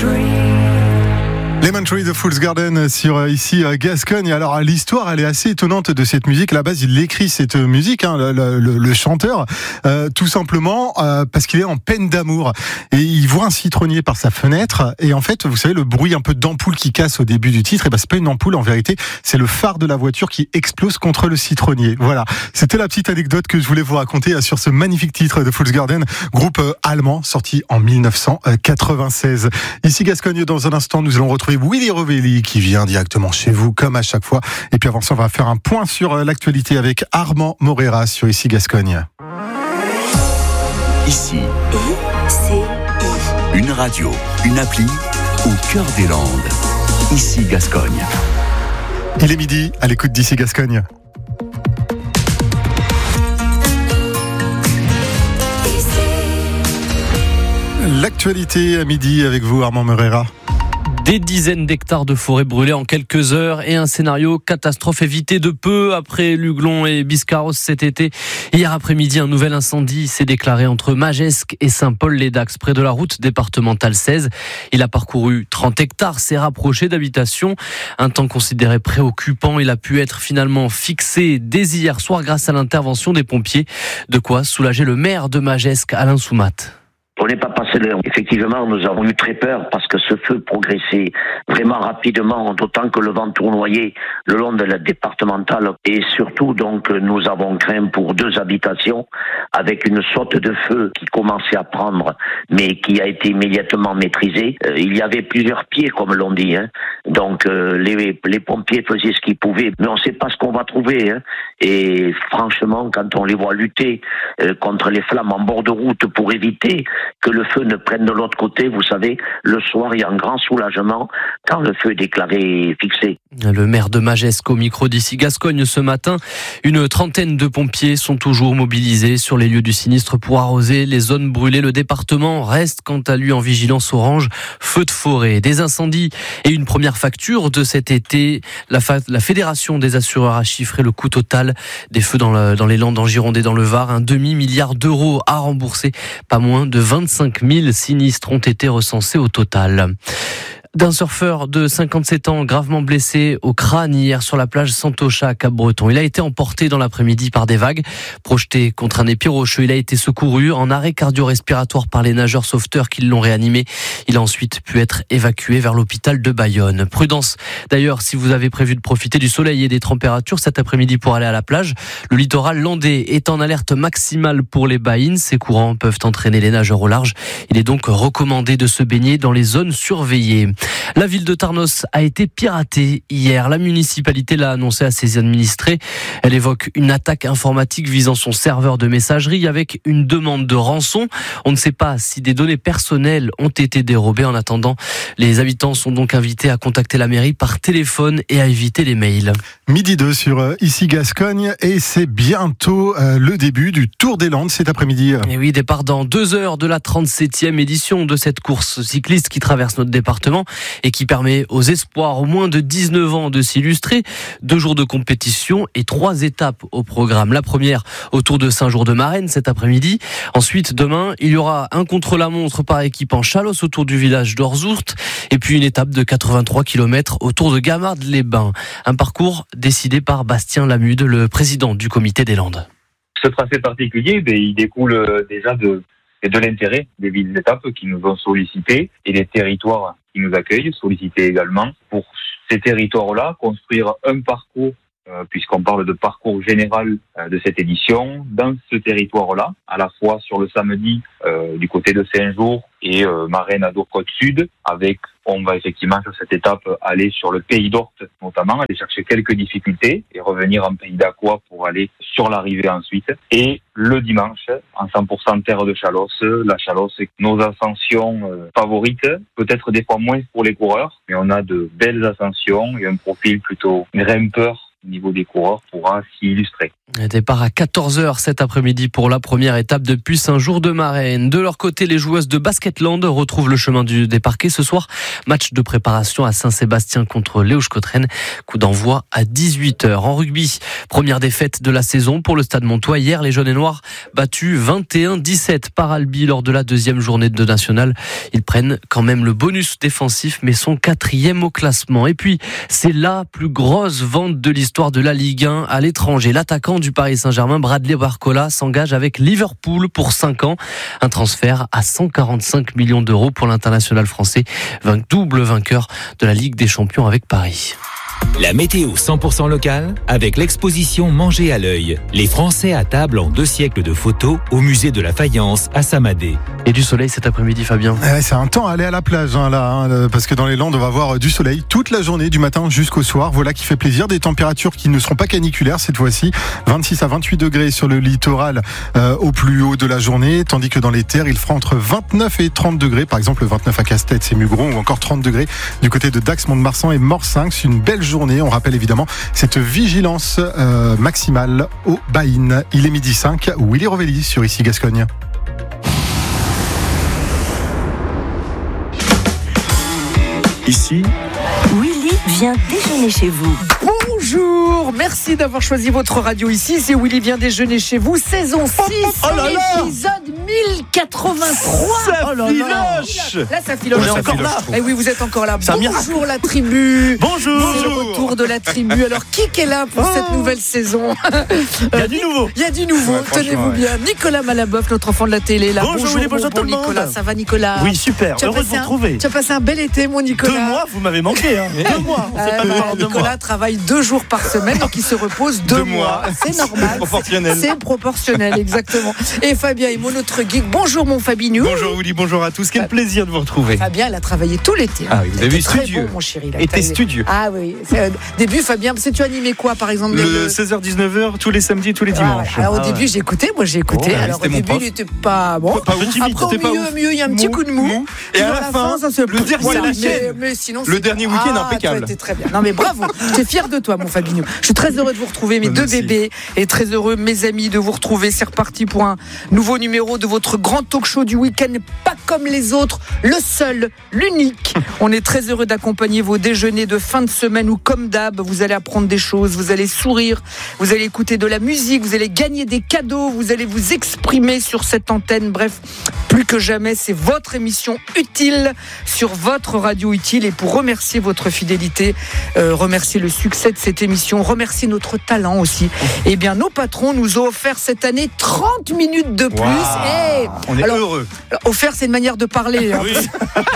Lemon Tree de Fool's Garden sur ici Gascogne. Alors l'histoire elle est assez étonnante de cette musique. À la base il écrit cette musique, le chanteur, tout simplement parce qu'il est en peine d'amour et il voit un citronnier par sa fenêtre et en fait vous savez le bruit un peu d'ampoule qui casse au début du titre, et ben c'est pas une ampoule en vérité, c'est le phare de la voiture qui explose contre le citronnier. Voilà, c'était la petite anecdote que je voulais vous raconter sur ce magnifique titre de Fool's Garden, groupe allemand sorti en 1996. Ici Gascogne, dans un instant nous allons retrouver Willy Rovelli qui vient directement chez vous comme à chaque fois. Et puis avant ça, on va faire un point sur l'actualité avec Armand Morera sur Ici Gascogne. Ici, une radio, une appli au cœur des Landes. Ici Gascogne. Il est midi à l'écoute d'Ici Gascogne. L'actualité à midi avec vous Armand Morera. Des dizaines d'hectares de forêt brûlés en quelques heures et un scénario catastrophe évité de peu après Luglon et Biscarrosse cet été. Hier après-midi, un nouvel incendie s'est déclaré entre Magescq et Saint-Paul-les-Dax, près de la route départementale 16. Il a parcouru 30 hectares, s'est rapproché d'habitations. Un temps considéré préoccupant, il a pu être finalement fixé dès hier soir grâce à l'intervention des pompiers. De quoi soulager le maire de Magescq, Alain Soumat. On n'est pas passé l'heure. Effectivement, nous avons eu très peur parce que ce feu progressait vraiment rapidement, d'autant que le vent tournoyait le long de la départementale. Et surtout, donc, nous avons craint pour 2 habitations avec une saute de feu qui commençait à prendre, mais qui a été immédiatement maîtrisée. Il y avait plusieurs pieds, comme l'on dit. Donc, les pompiers faisaient ce qu'ils pouvaient, mais on ne sait pas ce qu'on va trouver. Et franchement, quand on les voit lutter contre les flammes en bord de route pour éviter que le feu ne prenne de l'autre côté, vous savez, le soir, il y a un grand soulagement quand le feu est déclaré et fixé. Le maire de Magescq au micro d'Ici Gascogne ce matin. Une trentaine de pompiers sont toujours mobilisés sur les lieux du sinistre pour arroser les zones brûlées. Le département reste quant à lui en vigilance orange, feu de forêt, des incendies et une première facture de cet été. La Fédération des assureurs a chiffré le coût total des feux dans les Landes, en Gironde et dans le Var. Un demi-milliard d'euros à rembourser. Pas moins de 25 000 sinistres ont été recensés au total. D'un surfeur de 57 ans gravement blessé au crâne hier sur la plage Santocha à Cap-Breton. Il a été emporté dans l'après-midi par des vagues. Projeté contre un épi rocheux, il a été secouru en arrêt cardio-respiratoire par les nageurs sauveteurs qui l'ont réanimé. Il a ensuite pu être évacué vers l'hôpital de Bayonne. Prudence d'ailleurs si vous avez prévu de profiter du soleil et des températures cet après-midi pour aller à la plage. Le littoral landais est en alerte maximale pour les baïnes. Ces courants peuvent entraîner les nageurs au large. Il est donc recommandé de se baigner dans les zones surveillées. La ville de Tarnos a été piratée hier. La municipalité l'a annoncé à ses administrés. Elle évoque une attaque informatique visant son serveur de messagerie avec une demande de rançon. On ne sait pas si des données personnelles ont été dérobées. En attendant, les habitants sont donc invités à contacter la mairie par téléphone et à éviter les mails. Midi 2 sur Ici Gascogne et c'est bientôt le début du Tour des Landes cet après-midi. Et oui, départ dans 2 heures de la 37e édition de cette course cycliste qui traverse notre département et qui permet aux espoirs au moins de 19 ans de s'illustrer. 2 jours de compétition et 3 étapes au programme. La première autour de Saint-Jour-de-Marenne cet après-midi. Ensuite, demain, il y aura un contre-la-montre par équipe en Chalosse autour du village d'Orzourt et puis une étape de 83 km autour de Gamarde-les-Bains. Un parcours décidé par Bastien Lamude, le président du comité des Landes. Ce tracé particulier, il découle déjà de l'intérêt des villes étapes qui nous ont sollicités et des territoires qui nous accueillent, sollicités également. Pour ces territoires-là, construire un parcours, puisqu'on parle de parcours général de cette édition, dans ce territoire-là, à la fois sur le samedi du côté de Saint-Jour et Marraine à Côte-Sud, on va effectivement sur cette étape aller sur le Pays d'Orthe notamment, aller chercher quelques difficultés et revenir en Pays d'Aqua pour aller sur l'arrivée ensuite. Et le dimanche, en 100% terre de Chalosse, la Chalosse est nos ascensions favorites, peut-être des fois moins pour les coureurs, mais on a de belles ascensions et un profil plutôt grimpeur au niveau des coureurs pourra s'y illustrer. Départ à 14h cet après-midi pour la première étape depuis Saint-Jour-de-Marraine. De leur côté, les joueuses de Basketland retrouvent le chemin des parquets ce soir. Match de préparation à Saint-Sébastien contre Léouche-Cotterêts. Coup d'envoi à 18h. En rugby, première défaite de la saison pour le Stade Montois. Hier, les jaunes et noirs battus 21-17 par Albi lors de la deuxième journée de nationale. Ils prennent quand même le bonus défensif mais sont 4e au classement. Et puis, c'est la plus grosse vente de l'histoire de la Ligue 1 à l'étranger. L'attaquant du Paris Saint-Germain, Bradley Barcola, s'engage avec Liverpool pour 5 ans. Un transfert à 145 millions d'euros pour l'international français, double vainqueur de la Ligue des Champions avec Paris. La météo 100% locale avec l'exposition Manger à l'œil. Les Français à table en 2 siècles de photos au musée de la Faïence à Samadé. Et du soleil cet après-midi, Fabien. C'est un temps à aller à la plage parce que dans les Landes on va avoir du soleil toute la journée du matin jusqu'au soir. Voilà qui fait plaisir. Des températures qui ne seront pas caniculaires cette fois-ci. 26 à 28 degrés sur le littoral au plus haut de la journée, tandis que dans les terres il fera entre 29 et 30 degrés. Par exemple 29 à Casse-Tête et Mugron, ou encore 30 degrés du côté de Dax, Mont-de-Marsan et Morsinx. C'est une belle journée. On rappelle évidemment cette vigilance maximale au Baïn. Il est 12h05. Willy Rovelli sur Ici Gascogne. Ici, Willy vient déjeuner chez vous. Bonjour, merci d'avoir choisi votre radio ici. C'est Willy vient déjeuner chez vous, saison 6, épisode 1083. Ça filoche. Là, ça filoche. On est encore là. Eh oui, vous êtes encore là. C'est Bonjour la tribu. Bonjour. C'est le retour de la tribu. Alors, qui est là pour cette nouvelle saison? Il y a du nouveau. Il y a du nouveau, tenez-vous bien. Nicolas Malaboeuf, notre enfant de la télé. Là. Bonjour tout le monde. Nicolas, ça va Nicolas? Oui, super, heureux de vous retrouver. Tu as passé un bel été, mon Nicolas. 2 mois, vous m'avez manqué. 2 mois, on s'est pas vu pendant 2 mois. Nicolas travaille 2 jours par semaine, donc il se repose 2 mois. C'est normal. C'est proportionnel. C'est proportionnel, exactement. Et Fabien est mon autre geek. Bonjour mon Fabinou. Bonjour Willy, bonjour à tous. Quel plaisir de vous retrouver. Fabien, il a travaillé tout l'été. Ah oui, vous avez vu très studieux. bon, mon chéri. Était studieux. Ah oui. Début, Fabien, parce que tu animais quoi, par exemple? Le 16h-19h, tous les samedis, tous les dimanches. Alors au début, j'ai écouté. Moi, j'ai écouté. Oh, alors au début, il n'était pas bon. Pas ouf. Après, au milieu, il y a un petit coup de mou. Et à la fin, ça se le dernier week-end. Mais sinon, le dernier week-end impeccable. Toi, t'es très bien. Non, mais bravo. J'étais fier de toi, mon Fabinho. Je suis très heureux de vous retrouver, mes 2 bébés, et très heureux, mes amis, de vous retrouver. C'est reparti pour un nouveau numéro de votre grand talk show du week-end. Pas comme les autres, le seul, l'unique. On est très heureux d'accompagner vos déjeuners de fin de semaine où, comme d'hab, vous allez apprendre des choses, vous allez sourire, vous allez écouter de la musique, vous allez gagner des cadeaux, vous allez vous exprimer sur cette antenne. Bref, plus que jamais, c'est votre émission utile sur votre radio utile. Et pour remercier votre fidélité, remercier le succès de cette émission, remercier notre talent aussi, eh bien, nos patrons nous ont offert cette année 30 minutes de plus. Wow. On est heureux. Offert, c'est une manière de parler. Hein. Oui.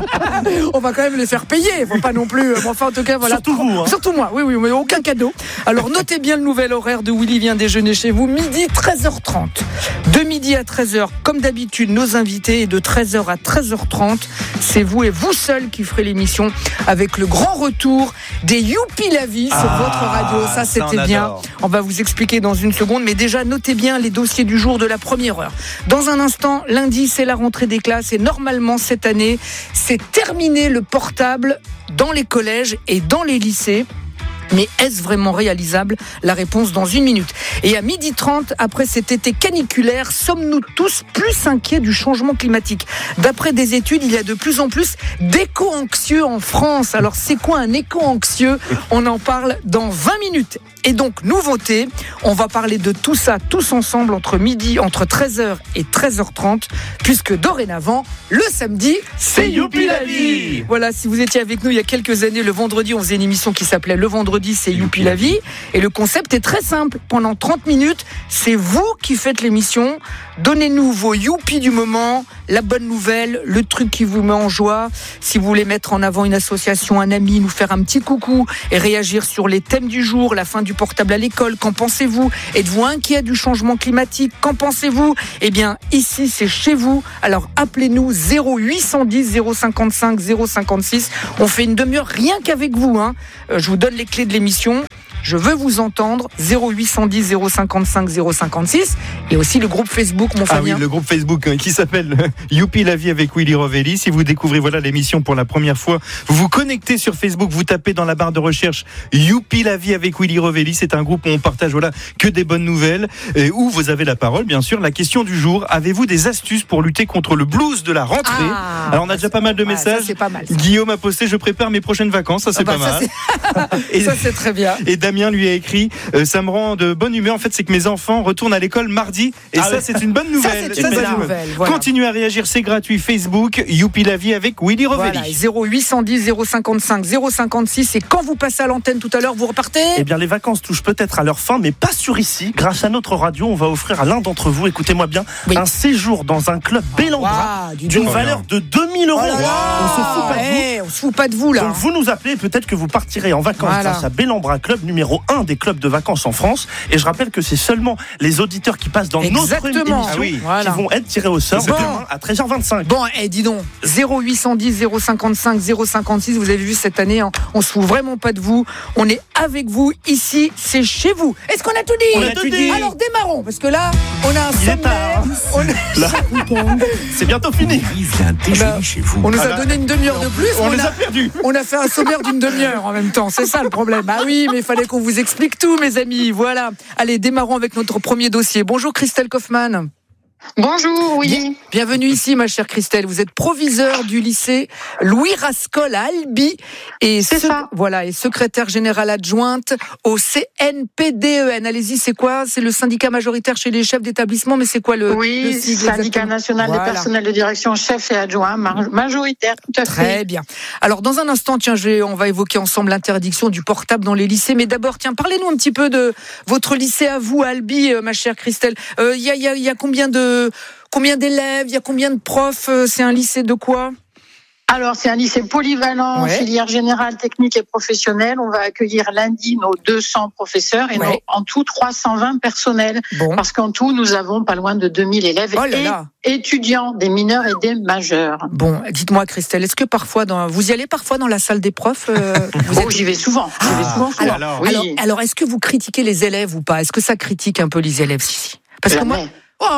On va quand même les faire payer. Faut pas non plus. Bon, enfin, en tout cas, voilà. Surtout vous. Hein. Surtout moi. Oui, mais aucun cadeau. Alors, notez bien le nouvel horaire de Willy vient déjeuner chez vous. Midi, 13h30. De midi à 13h, comme d'habitude, nos invités. Et de 13h à 13h30, c'est vous et vous seul qui ferez l'émission avec le grand retour des Youpi la vie sur votre radio. Ça, c'était bien. On va vous expliquer dans une seconde. Mais déjà, notez bien les dossiers du jour de la première heure. Dans un instant, lundi, c'est la rentrée des classes. Et normalement, cette année, c'est terminé le portable dans les collèges et dans les lycées. Mais est-ce vraiment réalisable? La réponse dans 1 minute. Et à 12h30, après cet été caniculaire, sommes-nous tous plus inquiets du changement climatique? D'après des études, il y a de plus en plus d'éco-anxieux en France. Alors c'est quoi un éco-anxieux? On en parle dans 20 minutes. Et donc, nouveauté, on va parler de tout ça tous ensemble entre 13h et 13h30, puisque dorénavant, le samedi, c'est Youpi la vie. Voilà, si vous étiez avec nous il y a quelques années, le vendredi, on faisait une émission qui s'appelait Le Vendredi, c'est Youpi la vie. Et le concept est très simple. Pendant 30 minutes, c'est vous qui faites l'émission. Donnez-nous vos Youpi du moment, la bonne nouvelle, le truc qui vous met en joie. Si vous voulez mettre en avant une association, un ami, nous faire un petit coucou et réagir sur les thèmes du jour, la fin du portable à l'école, qu'en pensez-vous? Êtes-vous inquiet du changement climatique? Qu'en pensez-vous? Eh bien, ici, c'est chez vous. Alors, appelez-nous 0810 055 056. On fait une demi-heure rien qu'avec vous. Je vous donne les clés de l'émission. je veux vous entendre. 0810 055 056 et aussi le groupe Facebook, mon Fabien. Ah oui, le groupe Facebook qui s'appelle Youpi la vie avec Willy Rovelli. Si vous découvrez l'émission pour la première fois, vous vous connectez sur Facebook, vous tapez dans la barre de recherche Youpi la vie avec Willy Rovelli. C'est un groupe où on partage que des bonnes nouvelles et où vous avez la parole, bien sûr. La question du jour, avez-vous des astuces pour lutter contre le blues de la rentrée? Alors on a déjà pas mal de messages. Ça, c'est pas mal, ça. Guillaume a posté, je prépare mes prochaines vacances. Ça c'est pas mal. Et ça c'est très bien. Et Damien lui a écrit, ça me rend de bonne humeur. En fait, c'est que mes enfants retournent à l'école mardi et ça c'est une bonne nouvelle. Ça, c'est une bonne nouvelle. Voilà. Continuez à réagir, c'est gratuit. Facebook, Youpi la vie avec Willy Rovelli. Voilà, 0810 055 056 et quand vous passez à l'antenne tout à l'heure, vous repartez. Eh bien, les vacances touchent peut-être à leur fin, mais pas sur ici. Grâce à notre radio, on va offrir à l'un d'entre vous, écoutez-moi bien, un séjour dans un club bel en bras d'une valeur de 2000 €. On se fout pas de vous. On se fout pas de vous là. Donc vous nous appelez, peut-être que vous partirez en vacances grâce à Bellambra, club numéro 1 des clubs de vacances en France. Et je rappelle que c'est seulement les auditeurs qui passent dans notre émission qui vont être tirés au sort demain à 13h25. Bon, dis donc, 0810 055 056, vous avez vu cette année, on se fout vraiment pas de vous. On est avec vous ici, c'est chez vous. Est-ce qu'on a tout dit? On a tout dit. Alors démarrons, parce que là, on a un sommaire. C'est bientôt fini. On nous a donné une demi-heure de plus. On les a perdus. On a fait un sommaire d'une demi-heure en même temps. C'est ça le problème. Ah oui, mais il fallait qu'on vous explique tout, mes amis. Voilà. Allez, démarrons avec notre premier dossier. Bonjour Christelle Kaufmann. Bonjour, oui. Bienvenue ici, ma chère Christelle. Vous êtes proviseure du lycée Louis Rascol à Albi et secrétaire générale adjointe au CNPDEN. Allez-y, c'est quoi? C'est le syndicat majoritaire chez les chefs d'établissement, mais c'est quoi le sigle syndicat exactement? national des personnels de direction, chefs et adjoints, majoritaire, tout à fait. Très bien. Alors, dans un instant, on va évoquer ensemble l'interdiction du portable dans les lycées. Mais d'abord, parlez-nous un petit peu de votre lycée à vous, à Albi, ma chère Christelle. Il y a combien d'élèves, il y a combien de profs? C'est un lycée de quoi? Alors, c'est un lycée polyvalent, filière générale, technique et professionnelle. On va accueillir lundi nos 200 professeurs et en tout 320 personnels. Parce qu'en tout, nous avons pas loin de 2000 élèves et étudiants, des mineurs et des majeurs. Bon, dites-moi Christelle, est-ce que parfois, vous y allez parfois dans la salle des profs? J'y vais souvent. Alors, est-ce que vous critiquez les élèves ou pas? Est-ce que ça critique un peu les élèves ici? Parce que moi...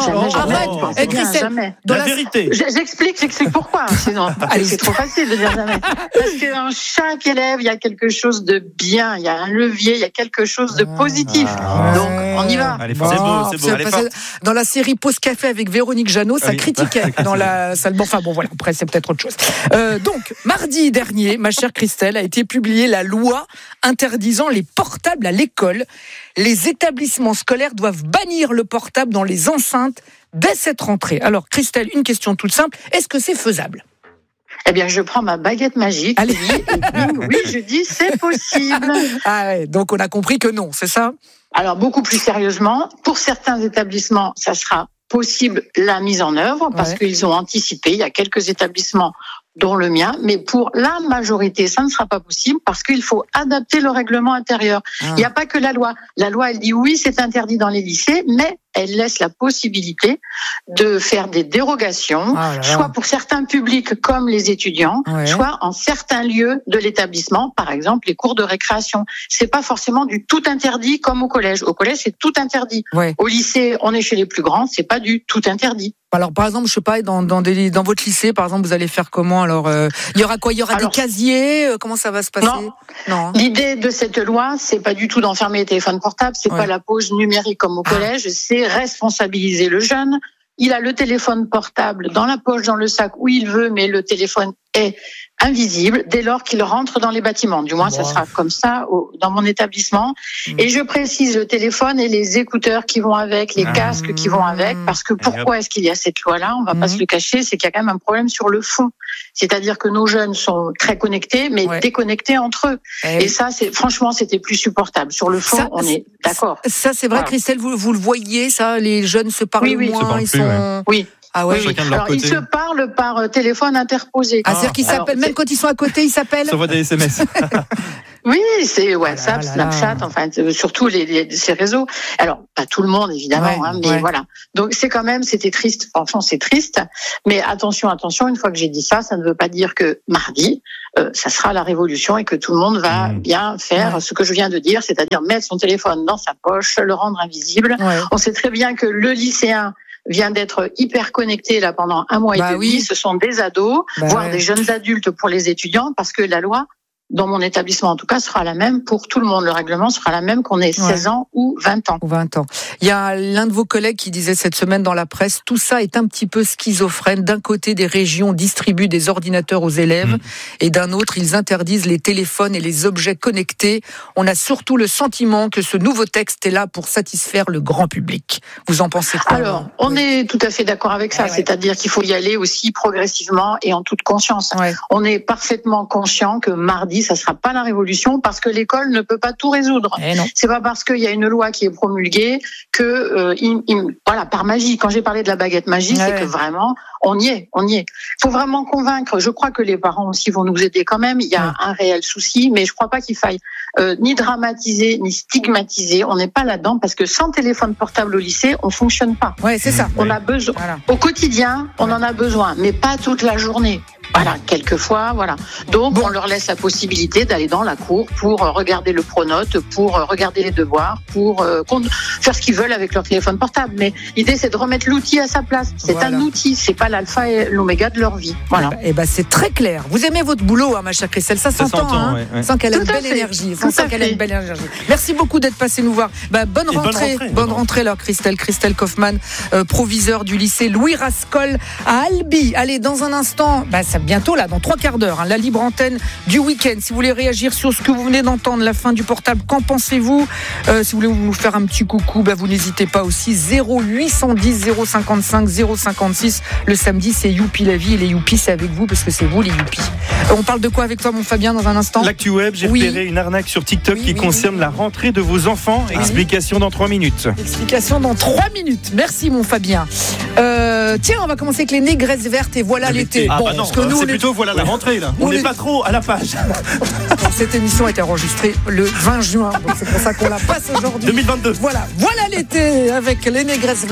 arrête, Christelle, jamais. La vérité. J'explique pourquoi. Sinon, c'est trop facile de dire jamais. Parce que dans chaque élève, il y a quelque chose de bien, il y a un levier, il y a quelque chose de positif. Donc, on y va. Allez, c'est beau. Allez, dans la série Pause Café avec Véronique Jeannot, ça critiquait dans la salle. Enfin bon, voilà, après, c'est peut-être autre chose. Donc, mardi dernier, ma chère Christelle, a été publiée la loi interdisant les portables à l'école. Les établissements scolaires doivent bannir le portable dans les enceintes dès cette rentrée. Alors, Christelle, une question toute simple. Est-ce que c'est faisable? Eh bien, je prends ma baguette magique. Allez. Oui, je dis c'est possible. Donc, on a compris que non, c'est ça? Alors, beaucoup plus sérieusement, pour certains établissements, ça sera possible la mise en œuvre parce qu'ils ont anticipé. Il y a quelques établissements dont le mien, mais pour la majorité, ça ne sera pas possible parce qu'il faut adapter le règlement intérieur. Il n'y a pas que la loi. La loi, elle dit oui, c'est interdit dans les lycées, mais elle laisse la possibilité de faire des dérogations, soit pour certains publics comme les étudiants, soit en certains lieux de l'établissement, par exemple les cours de récréation. C'est pas forcément du tout interdit comme au collège. Au collège, c'est tout interdit. Au lycée, on est chez les plus grands, c'est pas du tout interdit. Alors, par exemple, je sais pas, dans votre lycée, par exemple, vous allez faire comment? Alors, il y aura quoi? Il y aura des casiers? Comment ça va se passer? Non. L'idée de cette loi, c'est pas du tout d'enfermer les téléphones portables, c'est pas la pause numérique comme au collège, c'est responsabiliser le jeune. Il a le téléphone portable dans la poche, dans le sac, où il veut, mais le téléphone est invisible dès lors qu'il rentre dans les bâtiments. Du moins, ça sera comme ça dans mon établissement. Et je précise le téléphone et les écouteurs qui vont avec, les casques qui vont avec, parce que pourquoi est-ce qu'il y a cette loi-là? On va pas se le cacher, c'est qu'il y a quand même un problème sur le fond. C'est-à-dire que nos jeunes sont très connectés, mais déconnectés entre eux. Et ça, franchement, c'était plus supportable. Sur le fond, on est d'accord. Ça, c'est vrai, Christelle, vous le voyez, ça, les jeunes se parlent moins, ils sont... Oui. Alors, ils se parlent par téléphone interposé. C'est-à-dire qu'ils s'appellent, même quand ils sont à côté, ils s'appellent. Ça voit des SMS. Oui, c'est WhatsApp, Snapchat, enfin surtout ces réseaux. Alors pas tout le monde évidemment, mais voilà. Donc c'était triste. Franchement, c'est triste. Mais attention, une fois que j'ai dit ça, ça ne veut pas dire que mardi, ça sera la révolution et que tout le monde va bien faire ce que je viens de dire, c'est-à-dire mettre son téléphone dans sa poche, le rendre invisible. Ouais. On sait très bien que le lycéen vient d'être hyper connecté là pendant 1 mois et demi. Oui. Ce sont des ados, voire des jeunes adultes pour les étudiants, parce que la loi, dans mon établissement en tout cas, sera la même pour tout le monde. Le règlement sera la même qu'on ait 16 ans ou 20 ans. Il y a l'un de vos collègues qui disait cette semaine dans la presse, tout ça est un petit peu schizophrène. D'un côté, des régions distribuent des ordinateurs aux élèves et d'un autre, ils interdisent les téléphones et les objets connectés. On a surtout le sentiment que ce nouveau texte est là pour satisfaire le grand public. Vous en pensez quoi? Alors, on est tout à fait d'accord avec ça. C'est-à-dire qu'il faut y aller aussi progressivement et en toute conscience. On est parfaitement conscient que mardi, ça sera pas la révolution parce que l'école ne peut pas tout résoudre. C'est pas parce qu'il y a une loi qui est promulguée que voilà, par magie. Quand j'ai parlé de la baguette magique, c'est que vraiment on y est. Il faut vraiment convaincre. Je crois que les parents aussi vont nous aider quand même. Il y a un réel souci, mais je crois pas qu'il faille ni dramatiser ni stigmatiser. On n'est pas là-dedans parce que sans téléphone portable au lycée, on fonctionne pas. C'est ça. On a besoin au quotidien, on en a besoin, mais pas toute la journée. Voilà, quelquefois, voilà. Donc, on leur laisse la possibilité d'aller dans la cour pour regarder le pronote, pour regarder les devoirs, pour faire ce qu'ils veulent avec leur téléphone portable. Mais l'idée, c'est de remettre l'outil à sa place. C'est un outil, c'est pas l'alpha et l'oméga de leur vie. Voilà. C'est très clair. Vous aimez votre boulot, ma chère Christelle, ça s'entend, hein. Sans qu'elle ait une belle énergie. Merci beaucoup d'être passé nous voir. Bonne rentrée, là, Christelle Kaufmann, proviseur du lycée Louis Rascol à Albi. Allez, dans un instant, ça bientôt là, dans 3 quarts d'heure, la libre antenne du week-end. Si vous voulez réagir sur ce que vous venez d'entendre, la fin du portable, qu'en pensez-vous? Si vous voulez nous faire un petit coucou, vous n'hésitez pas aussi. 0810 055 056. Le samedi, c'est Youpi la vie et les Youpi, c'est avec vous parce que c'est vous les Youpi. On parle de quoi avec toi, mon Fabien, dans un instant? L'actu web, j'ai repéré une arnaque sur TikTok qui concerne la rentrée de vos enfants. Explication dans 3 minutes. Explication dans 3 minutes. Merci, mon Fabien. Tiens, on va commencer avec les négresses vertes et voilà l'été. Parce que nous, c'est plutôt voilà la rentrée là. On n'est pas trop à la page. Cette émission a été enregistrée le 20 juin, donc c'est pour ça qu'on la passe aujourd'hui. 2022. Voilà l'été avec les négresses vertes.